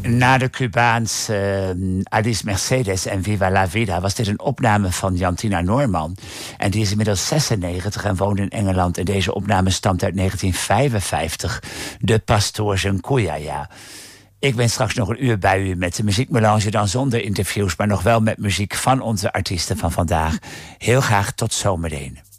Na de Cubaanse Alice Mercedes en Viva la Vida was dit een opname van Jantina Noorman. En die is inmiddels 96 en woont in Engeland. En deze opname stamt uit 1955. De Pastoors en Kuyaya. Ik ben straks nog een uur bij u met de muziekmelange, dan zonder interviews, maar nog wel met muziek van onze artiesten van vandaag. Heel graag tot zometeen.